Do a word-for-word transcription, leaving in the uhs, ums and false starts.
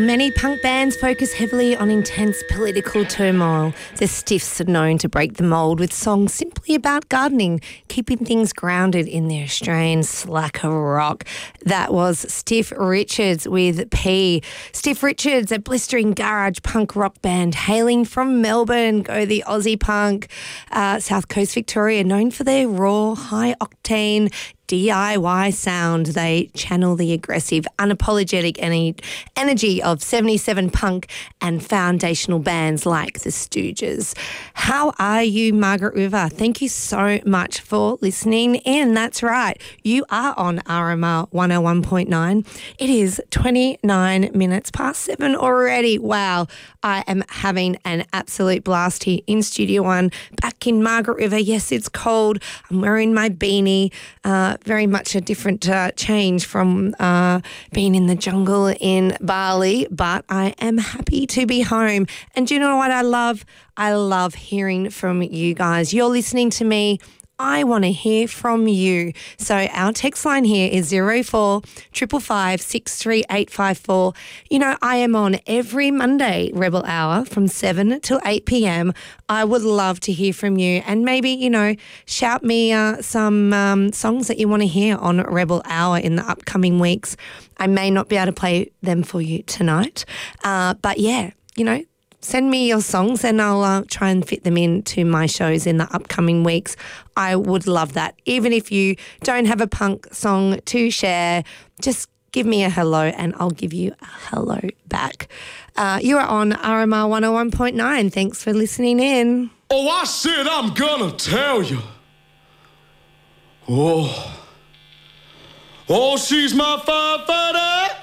Many punk bands focus heavily on intense political turmoil. The Stiffs are known to break the mould with songs simply about gardening, keeping things grounded in their Australian slacker rock. That was Stiff Richards with P. Stiff Richards, a blistering garage punk rock band hailing from Melbourne. Go the Aussie punk. Uh, South Coast Victoria, known for their raw, high-octane D I Y sound. They channel the aggressive, unapologetic energy of seventy-seven punk and foundational bands like the Stooges. How are you, Margaret River? Thank you so much for listening in. That's right. You are on R M R one oh one point nine. It is twenty-nine minutes past seven already. Wow. I am having an absolute blast here in Studio One, back in Margaret River. Yes, it's cold. I'm wearing my beanie. Uh, very much a different uh, change from uh, being in the jungle in Bali, but I am happy to be home. And do you know what I love? I love hearing from you guys. You're listening to me. I want to hear from you. So our text line here is zero four five five five six three eight five four. You know, I am on every Monday, Rebel Hour, from seven till eight p.m. I would love to hear from you, and maybe, you know, shout me uh, some um, songs that you want to hear on Rebel Hour in the upcoming weeks. I may not be able to play them for you tonight, uh, but yeah, you know, send me your songs and I'll uh, try and fit them into my shows in the upcoming weeks. I would love that. Even if you don't have a punk song to share, just give me a hello and I'll give you a hello back. Uh, you are on R M R one oh one point nine. Thanks for listening in. Oh, I said I'm gonna tell you. Oh, oh, she's my firefighter.